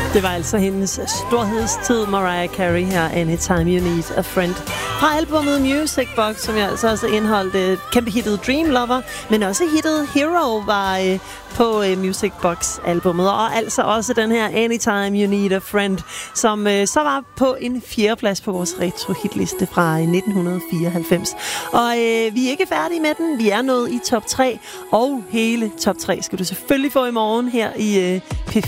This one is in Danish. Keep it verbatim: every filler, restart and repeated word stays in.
Det var altså hendes storhedstid, Mariah Carey her, Anytime You Need a Friend. Fra albumet Music Box, som jeg altså også indeholdt øh, kæmpe hittet Dream Lover, men også hittet Hero var øh, på øh, Music Box-albummet. Og altså også den her Anytime You Need a Friend, som øh, så var på en fjerdeplads på vores retro-hitliste fra øh, nitten fireoghalvfems. Og øh, vi er ikke færdige med den. Vi er nået i top tre, og hele top tre skal du selvfølgelig få i morgen her i øh, P